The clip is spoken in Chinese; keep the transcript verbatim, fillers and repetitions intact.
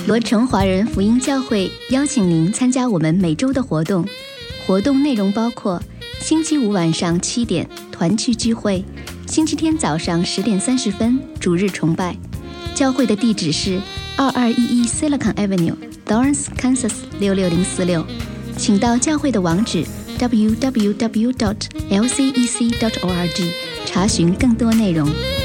罗城华人福音教会邀请您参加我们每周的活动。活动内容包括星期五晚上七点团契聚会，星期天早上十点三十分主日崇拜。教会的地址是二二一一 Silicon Avenue、Lawrence，Kansas 六六零四六。请到教会的网址 double u double u double u dot l c e c dot org 查询更多内容。